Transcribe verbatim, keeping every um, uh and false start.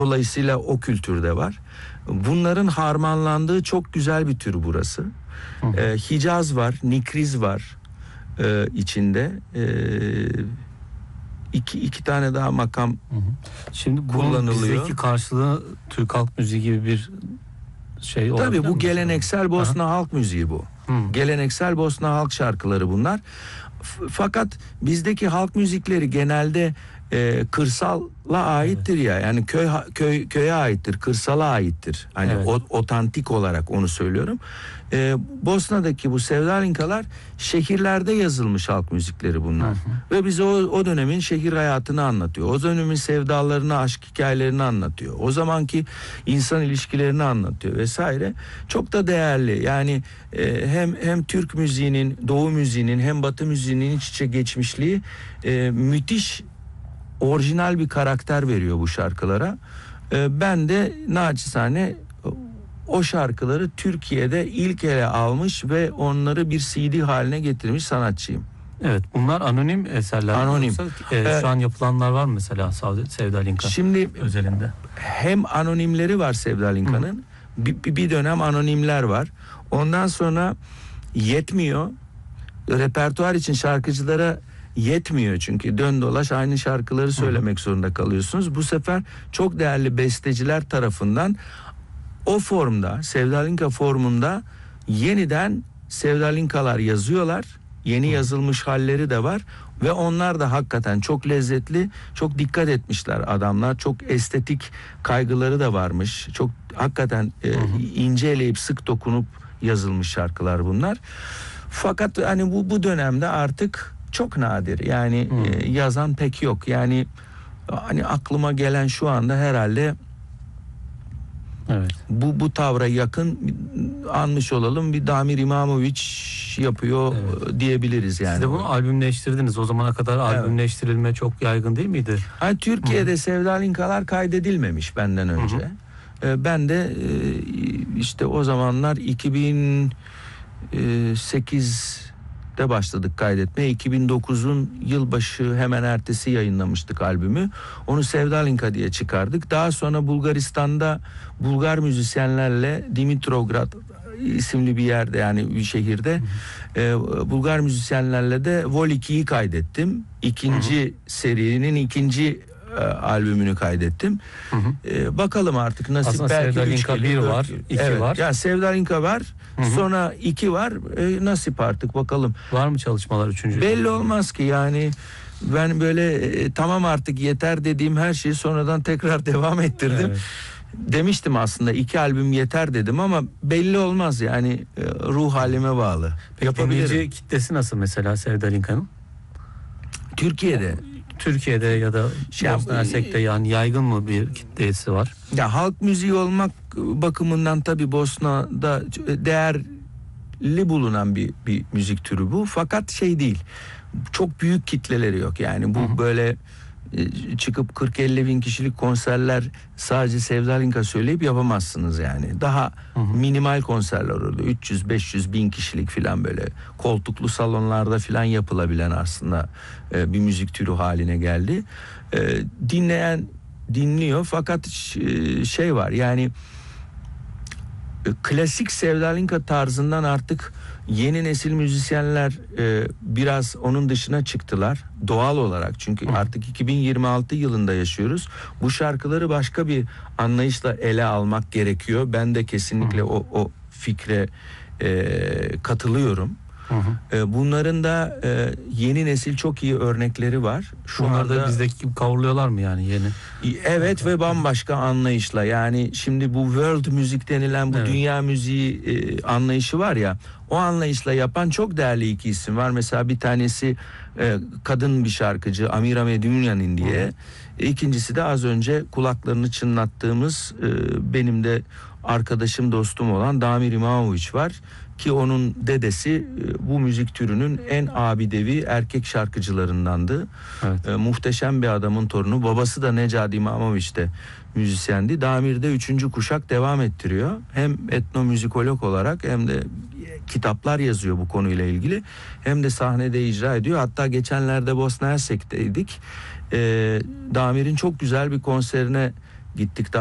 Dolayısıyla o kültürde var. Bunların harmanlandığı çok güzel bir tür burası. Ee, Hicaz var, Nikriz var e, içinde. E, iki, iki tane daha makam hı hı. Şimdi kullanılıyor. Bizdeki karşılığı Türk halk müziği gibi bir şey olabilir mi? Tabii bu geleneksel Bosna Aha. halk müziği bu. Hı. Geleneksel Bosna halk şarkıları bunlar. F- fakat bizdeki halk müzikleri genelde e, kırsala aittir ya. Yani köy köy köye aittir, kırsala aittir. Hani Evet. o, otantik olarak onu söylüyorum. E, Bosna'daki bu sevdalinkalar şehirlerde yazılmış halk müzikleri bunlar. Hı hı. Ve bize o, o dönemin şehir hayatını anlatıyor. O dönemin sevdalarını, aşk hikayelerini anlatıyor. O zamanki insan ilişkilerini anlatıyor vesaire. Çok da değerli. Yani e, hem hem Türk müziğinin, Doğu müziğinin hem Batı müziğinin iç içe geçmişliği e, müthiş orijinal bir karakter veriyor bu şarkılara. E, ben de naçizane o şarkıları Türkiye'de ilk ele almış ve onları bir C D haline getirmiş sanatçıyım. Evet, bunlar anonim eserler. Anonim. Yoksa, e, Evet. Şu an yapılanlar var mı mesela Sevdalinka Şimdi özelinde? hem anonimleri var Sevdalinka'nın. Bir, bir, bir dönem anonimler var. Ondan sonra yetmiyor. Repertuar için şarkıcılara yetmiyor çünkü dön dolaş aynı şarkıları söylemek Hı. zorunda kalıyorsunuz. Bu sefer çok değerli besteciler tarafından o formda, Sevdalinka formunda yeniden Sevdalinkalar yazıyorlar. Yeni Hı. yazılmış halleri de var ve onlar da hakikaten çok lezzetli, çok dikkat etmişler adamlar. Çok estetik kaygıları da varmış. Çok hakikaten e, ince eleyip sık dokunup yazılmış şarkılar bunlar. Fakat hani bu bu dönemde artık çok nadir. Yani e, yazan pek yok. Yani hani aklıma gelen şu anda herhalde evet. bu bu tavra yakın anmış olalım bir Damir İmamoviç yapıyor evet. diyebiliriz yani. Siz de bunu albümleştirdiniz. O zamana kadar evet. albümleştirilme çok yaygın değil miydi? Hani Türkiye'de Sevdalinkalar kaydedilmemiş benden önce. Hı hı. Ben de işte o zamanlar iki bin sekizde başladık kaydetmeye. iki bin dokuzun yılbaşı hemen ertesi yayınlamıştık albümü. Onu Sevdalinka diye çıkardık. Daha sonra Bulgaristan'da Bulgar müzisyenlerle Dimitrovgrad isimli bir yerde yani bir şehirde hı hı. E, Bulgar müzisyenlerle de Vol ikiyi kaydettim. İkinci hı hı. serinin ikinci e, albümünü kaydettim. Hı hı. E, bakalım artık nasip. Aslında belki Sevdalinka bir var, iki evet. var. Yani Sevdalinka var. Hı hı. Sonra iki var. E, nasip artık bakalım. Var mı çalışmalar üçüncü? Belli olmaz ki yani. Ben böyle e, tamam artık yeter dediğim her şeyi sonradan tekrar devam ettirdim. Evet. Demiştim aslında iki albüm yeter dedim ama belli olmaz yani e, ruh halime bağlı. Peki dinleyici kitlesi nasıl mesela Sevdalinka'nın? Türkiye'de. Türkiye'de ya da Bosna Hersek'te yani yaygın mı bir kitlesi var? Ya halk müziği olmak bakımından tabii Bosna'da değerli bulunan bir bir müzik türü bu. Fakat şey değil. Çok büyük kitleleri yok. Yani bu hı hı. böyle çıkıp kırk elli bin kişilik konserler sadece Sevdalinka söyleyip yapamazsınız yani. Daha hı hı. minimal konserler oluyor. üç yüz beş yüz bin kişilik falan böyle koltuklu salonlarda falan yapılabilen aslında e, bir müzik türü haline geldi. E, dinleyen dinliyor fakat e, şey var yani e, klasik Sevdalinka tarzından artık yeni nesil müzisyenler e, biraz onun dışına çıktılar doğal olarak çünkü Hı. artık iki bin yirmi altı yılında yaşıyoruz. Bu şarkıları başka bir anlayışla ele almak gerekiyor. Ben de kesinlikle Hı. o o fikre e, katılıyorum. Hı hı. E, bunların da e, yeni nesil çok iyi örnekleri var. Şu Bunlar anda da bizdeki gibi kavruluyorlar mı yani yeni? Evet ve bambaşka anlayışla yani şimdi bu world müzik denilen bu evet. dünya müziği e, anlayışı var ya o anlayışla yapan çok değerli iki isim var. Mesela bir tanesi e, kadın bir şarkıcı Amira Medunyanin diye. Hı. İkincisi de az önce kulaklarını çınlattığımız e, benim de arkadaşım dostum olan Damir İmamoviç var. Ki onun dedesi bu müzik türünün en abidevi erkek şarkıcılarındandı. Evet. E, muhteşem bir adamın torunu. Babası da Necati İmamoviç de müzisyendi. Damir de üçüncü kuşak devam ettiriyor. Hem etnomüzikolog olarak hem de kitaplar yazıyor bu konuyla ilgili. Hem de sahnede icra ediyor. Hatta geçenlerde Bosna Hersek'teydik. E, Damir'in çok güzel bir konserine gittik